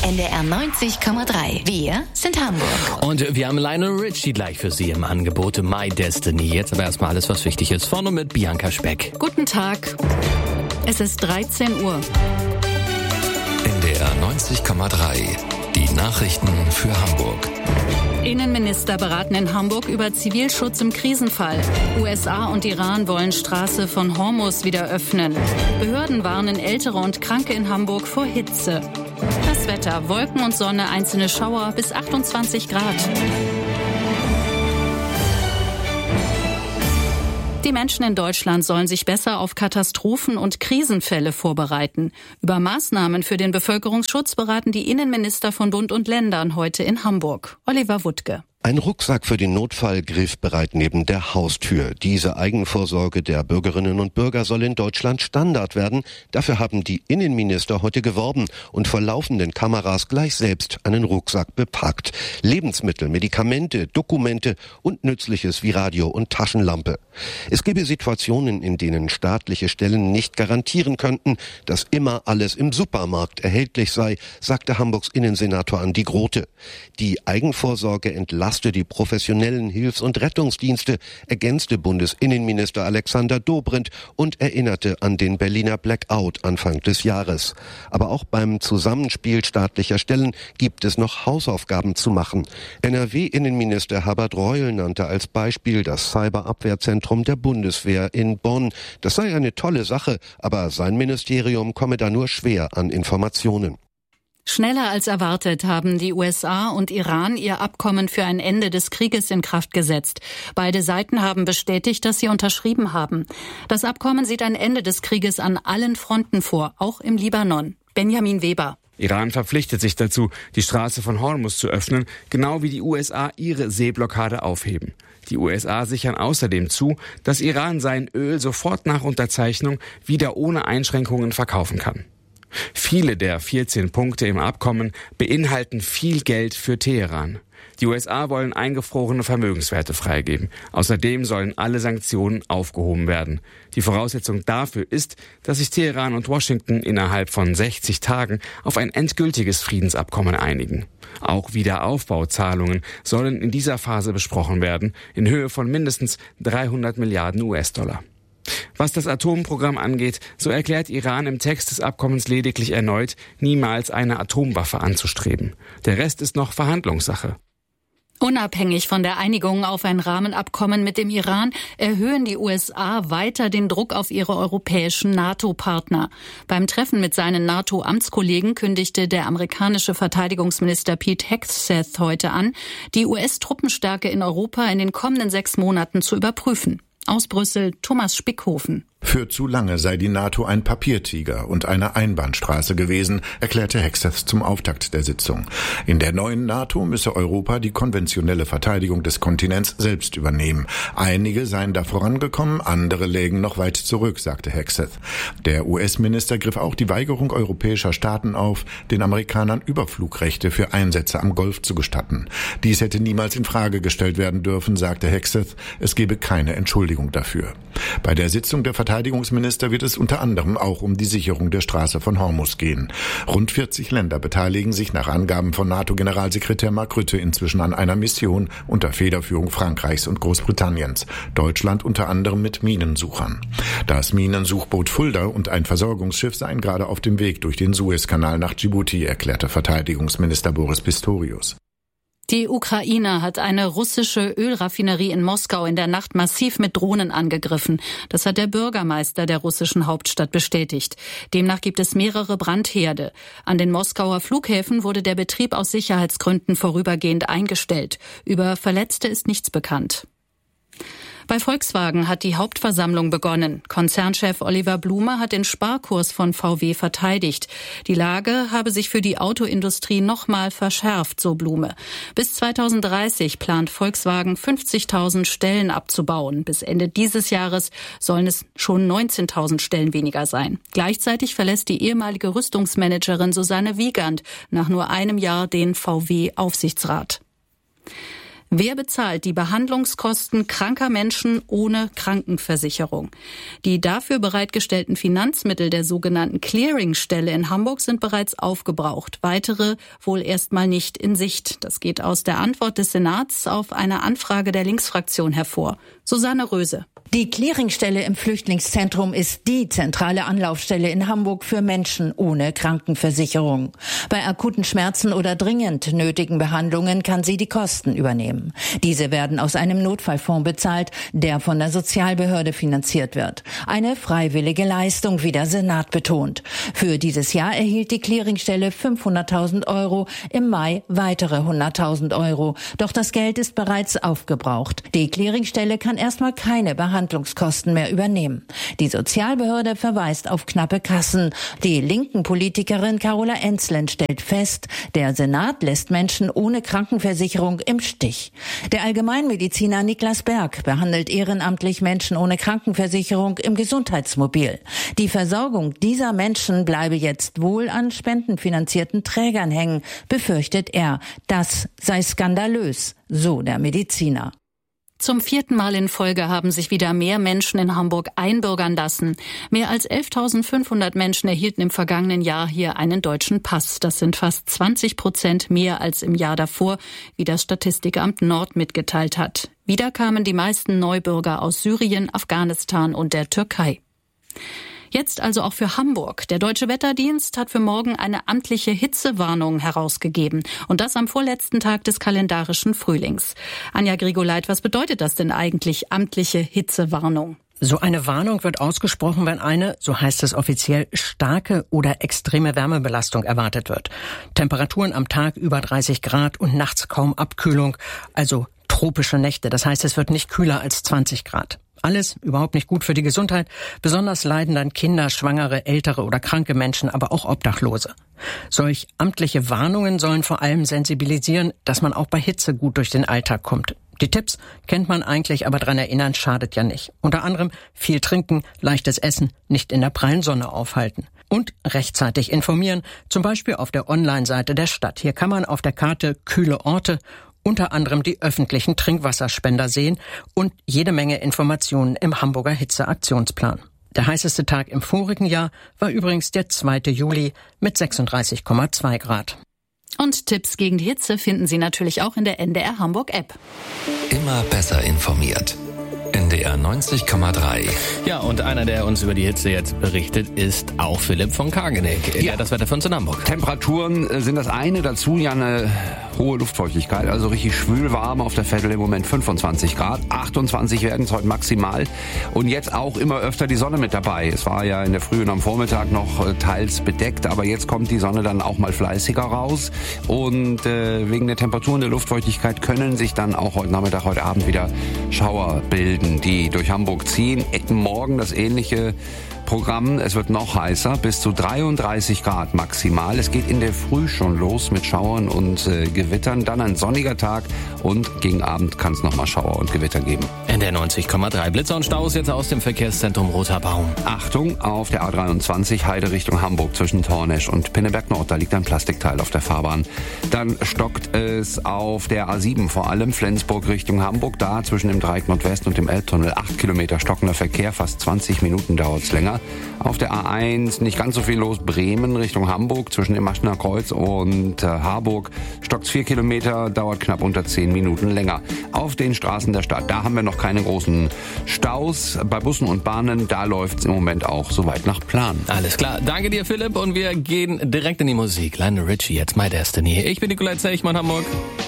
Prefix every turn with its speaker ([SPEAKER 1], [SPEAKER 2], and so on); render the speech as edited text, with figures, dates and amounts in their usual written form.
[SPEAKER 1] NDR 90,3. Wir sind Hamburg.
[SPEAKER 2] Und wir haben Lionel Richie gleich für Sie im Angebot. My Destiny. Jetzt aber erstmal alles, was wichtig ist. Vorne mit Bianca Speck.
[SPEAKER 3] Guten Tag. Es ist 13 Uhr.
[SPEAKER 4] NDR 90,3. Die Nachrichten für Hamburg.
[SPEAKER 3] Innenminister beraten in Hamburg über Zivilschutz im Krisenfall. USA und Iran wollen Straße von Hormuz wieder öffnen. Behörden warnen Ältere und Kranke in Hamburg vor Hitze. Das Wetter: Wolken und Sonne, einzelne Schauer bis 28 Grad. Die Menschen in Deutschland sollen sich besser auf Katastrophen und Krisenfälle vorbereiten. Über Maßnahmen für den Bevölkerungsschutz beraten die Innenminister von Bund und Ländern heute in Hamburg. Oliver Wuttke.
[SPEAKER 5] Ein Rucksack für den Notfall griffbereit neben der Haustür. Diese Eigenvorsorge der Bürgerinnen und Bürger soll in Deutschland Standard werden. Dafür haben die Innenminister heute geworben und vor laufenden Kameras gleich selbst einen Rucksack bepackt. Lebensmittel, Medikamente, Dokumente und Nützliches wie Radio und Taschenlampe. Es gebe Situationen, in denen staatliche Stellen nicht garantieren könnten, dass immer alles im Supermarkt erhältlich sei, sagte Hamburgs Innensenator Andi Grote. Die Eigenvorsorge entlastet die professionellen Hilfs- und Rettungsdienste, ergänzte Bundesinnenminister Alexander Dobrindt und erinnerte an den Berliner Blackout Anfang des Jahres. Aber auch beim Zusammenspiel staatlicher Stellen gibt es noch Hausaufgaben zu machen. NRW-Innenminister Herbert Reul nannte als Beispiel das Cyberabwehrzentrum der Bundeswehr in Bonn. Das sei eine tolle Sache, aber sein Ministerium komme da nur schwer an Informationen.
[SPEAKER 3] Schneller als erwartet haben die USA und Iran ihr Abkommen für ein Ende des Krieges in Kraft gesetzt. Beide Seiten haben bestätigt, dass sie unterschrieben haben. Das Abkommen sieht ein Ende des Krieges an allen Fronten vor, auch im Libanon. Benjamin Weber.
[SPEAKER 6] Iran verpflichtet sich dazu, die Straße von Hormuz zu öffnen, genau wie die USA ihre Seeblockade aufheben. Die USA sichern außerdem zu, dass Iran sein Öl sofort nach Unterzeichnung wieder ohne Einschränkungen verkaufen kann. Viele der 14 Punkte im Abkommen beinhalten viel Geld für Teheran. Die USA wollen eingefrorene Vermögenswerte freigeben. Außerdem sollen alle Sanktionen aufgehoben werden. Die Voraussetzung dafür ist, dass sich Teheran und Washington innerhalb von 60 Tagen auf ein endgültiges Friedensabkommen einigen. Auch Wiederaufbauzahlungen sollen in dieser Phase besprochen werden, in Höhe von mindestens 300 Milliarden US-Dollar. Was das Atomprogramm angeht, so erklärt Iran im Text des Abkommens lediglich erneut, niemals eine Atomwaffe anzustreben. Der Rest ist noch Verhandlungssache.
[SPEAKER 3] Unabhängig von der Einigung auf ein Rahmenabkommen mit dem Iran erhöhen die USA weiter den Druck auf ihre europäischen NATO-Partner. Beim Treffen mit seinen NATO-Amtskollegen kündigte der amerikanische Verteidigungsminister Pete Hegseth heute an, die US-Truppenstärke in Europa in den kommenden 6 Monaten zu überprüfen. Aus Brüssel, Thomas Spickhofen.
[SPEAKER 7] Für zu lange sei die NATO ein Papiertiger und eine Einbahnstraße gewesen, erklärte Hegseth zum Auftakt der Sitzung. In der neuen NATO müsse Europa die konventionelle Verteidigung des Kontinents selbst übernehmen. Einige seien da vorangekommen, andere lägen noch weit zurück, sagte Hegseth. Der US-Minister griff auch die Weigerung europäischer Staaten auf, den Amerikanern Überflugrechte für Einsätze am Golf zu gestatten. Dies hätte niemals in Frage gestellt werden dürfen, sagte Hegseth. Es gebe keine Entschuldigung dafür. Bei der Sitzung der Verteidigungsminister wird es unter anderem auch um die Sicherung der Straße von Hormuz gehen. Rund 40 Länder beteiligen sich nach Angaben von NATO-Generalsekretär Mark Rutte inzwischen an einer Mission unter Federführung Frankreichs und Großbritanniens. Deutschland unter anderem mit Minensuchern. Das Minensuchboot Fulda und ein Versorgungsschiff seien gerade auf dem Weg durch den Suezkanal nach Djibouti, erklärte Verteidigungsminister Boris Pistorius.
[SPEAKER 3] Die Ukraine hat eine russische Ölraffinerie in Moskau in der Nacht massiv mit Drohnen angegriffen. Das hat der Bürgermeister der russischen Hauptstadt bestätigt. Demnach gibt es mehrere Brandherde. An den Moskauer Flughäfen wurde der Betrieb aus Sicherheitsgründen vorübergehend eingestellt. Über Verletzte ist nichts bekannt. Bei Volkswagen hat die Hauptversammlung begonnen. Konzernchef Oliver Blume hat den Sparkurs von VW verteidigt. Die Lage habe sich für die Autoindustrie nochmal verschärft, so Blume. Bis 2030 plant Volkswagen 50.000 Stellen abzubauen. Bis Ende dieses Jahres sollen es schon 19.000 Stellen weniger sein. Gleichzeitig verlässt die ehemalige Rüstungsmanagerin Susanne Wiegand nach nur einem Jahr den VW-Aufsichtsrat. Wer bezahlt die Behandlungskosten kranker Menschen ohne Krankenversicherung? Die dafür bereitgestellten Finanzmittel der sogenannten Clearingstelle in Hamburg sind bereits aufgebraucht. Weitere wohl erstmal nicht in Sicht. Das geht aus der Antwort des Senats auf eine Anfrage der Linksfraktion hervor. Susanne Röse.
[SPEAKER 8] Die Clearingstelle im Flüchtlingszentrum ist die zentrale Anlaufstelle in Hamburg für Menschen ohne Krankenversicherung. Bei akuten Schmerzen oder dringend nötigen Behandlungen kann sie die Kosten übernehmen. Diese werden aus einem Notfallfonds bezahlt, der von der Sozialbehörde finanziert wird. Eine freiwillige Leistung, wie der Senat betont. Für dieses Jahr erhielt die Clearingstelle 500.000 €, im Mai weitere 100.000 €. Doch das Geld ist bereits aufgebraucht. Die Clearingstelle kann erstmal keine Behandlungskosten mehr übernehmen. Die Sozialbehörde verweist auf knappe Kassen. Die linken Politikerin Carola Enzlen stellt fest, der Senat lässt Menschen ohne Krankenversicherung im Stich. Der Allgemeinmediziner Niklas Berg behandelt ehrenamtlich Menschen ohne Krankenversicherung im Gesundheitsmobil. Die Versorgung dieser Menschen bleibe jetzt wohl an spendenfinanzierten Trägern hängen, befürchtet er. Das sei skandalös, so der Mediziner.
[SPEAKER 3] Zum 4. Mal in Folge haben sich wieder mehr Menschen in Hamburg einbürgern lassen. Mehr als 11.500 Menschen erhielten im vergangenen Jahr hier einen deutschen Pass. Das sind fast 20% mehr als im Jahr davor, wie das Statistikamt Nord mitgeteilt hat. Wieder kamen die meisten Neubürger aus Syrien, Afghanistan und der Türkei. Jetzt also auch für Hamburg. Der Deutsche Wetterdienst hat für morgen eine amtliche Hitzewarnung herausgegeben. Und das am vorletzten Tag des kalendarischen Frühlings. Anja Grigoleit, was bedeutet das denn eigentlich, amtliche Hitzewarnung?
[SPEAKER 9] So eine Warnung wird ausgesprochen, wenn eine, so heißt es offiziell, starke oder extreme Wärmebelastung erwartet wird. Temperaturen am Tag über 30 Grad und nachts kaum Abkühlung, also tropische Nächte. Das heißt, es wird nicht kühler als 20 Grad. Alles überhaupt nicht gut für die Gesundheit. Besonders leiden dann Kinder, Schwangere, ältere oder kranke Menschen, aber auch Obdachlose. Solch amtliche Warnungen sollen vor allem sensibilisieren, dass man auch bei Hitze gut durch den Alltag kommt. Die Tipps kennt man eigentlich, aber daran erinnern schadet ja nicht. Unter anderem viel trinken, leichtes Essen, nicht in der prallen Sonne aufhalten. Und rechtzeitig informieren, zum Beispiel auf der Online-Seite der Stadt. Hier kann man auf der Karte kühle Orte unter anderem die öffentlichen Trinkwasserspender sehen und jede Menge Informationen im Hamburger Hitzeaktionsplan. Der heißeste Tag im vorigen Jahr war übrigens der 2. Juli mit 36,2 Grad.
[SPEAKER 3] Und Tipps gegen die Hitze finden Sie natürlich auch in der NDR Hamburg App.
[SPEAKER 4] Immer besser informiert. NDR 90,3.
[SPEAKER 2] Ja, und einer, der uns über die Hitze jetzt berichtet, ist auch Philipp von Kageneck. Ja, das Wetter für uns in Hamburg.
[SPEAKER 10] Temperaturen sind das eine, dazu ja eine hohe Luftfeuchtigkeit, also richtig schwül warm auf der Veddel im Moment 25 Grad, 28 werden es heute maximal und jetzt auch immer öfter die Sonne mit dabei. Es war ja in der Früh und am Vormittag noch teils bedeckt, aber jetzt kommt die Sonne dann auch mal fleißiger raus und wegen der Temperaturen der Luftfeuchtigkeit können sich dann auch heute Nachmittag, heute Abend wieder Schauer bilden, die durch Hamburg ziehen. Morgen das ähnliche Programm. Es wird noch heißer, bis zu 33 Grad maximal. Es geht in der Früh schon los mit Schauern und Gewittern. Dann ein sonniger Tag und gegen Abend kann es nochmal Schauer und Gewitter geben.
[SPEAKER 2] In der 90,3 Blitzer und Staus jetzt aus dem Verkehrszentrum Roter Baum.
[SPEAKER 10] Achtung, auf der A23 Heide Richtung Hamburg zwischen Tornesch und Pinneberg Nord. Da liegt ein Plastikteil auf der Fahrbahn. Dann stockt es auf der A7, vor allem Flensburg Richtung Hamburg. Da zwischen dem Dreieck Nordwest und dem Elbtunnel 8 Kilometer stockender Verkehr. Fast 20 Minuten dauert es länger. Auf der A1 nicht ganz so viel los. Bremen Richtung Hamburg zwischen dem Maschner Kreuz und Harburg stockt 4 Kilometer, dauert knapp unter 10 Minuten länger. Auf den Straßen der Stadt, da haben wir noch keine großen Staus. Bei Bussen und Bahnen, da läuft es im Moment auch soweit nach Plan.
[SPEAKER 2] Alles klar. Danke dir, Philipp. Und wir gehen direkt in die Musik. Lionel Richie, jetzt My Destiny. Ich bin Nikolai Zechmann, Hamburg.